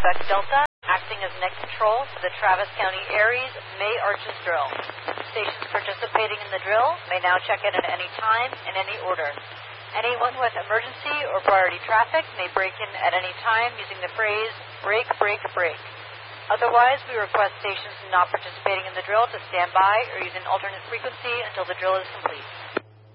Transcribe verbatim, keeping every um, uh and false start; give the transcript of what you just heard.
Quebec Delta, acting as net control for the Travis County Aries May Arches drill. Stations participating in the drill may now check in at any time in any order. Anyone with emergency or priority traffic may break in at any time using the phrase, break, break, break. Otherwise, we request stations not participating in the drill to stand by or use an alternate frequency until the drill is complete.